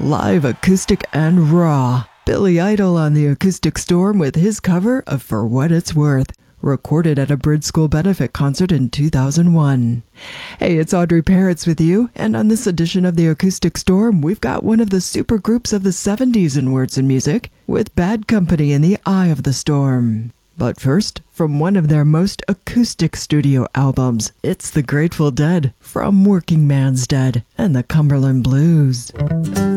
live acoustic and raw. Billy Idol on the Acoustic Storm with his cover of For What It's Worth, recorded at a Bridge School benefit concert in 2001. Hey, it's Audrey Parrots with you, and on this edition of the Acoustic Storm, we've got one of the super groups of the 70s in words and music, with Bad Company in the Eye of the Storm. But first, from one of their most acoustic studio albums, it's the Grateful Dead from Working Man's Dead and the Cumberland Blues.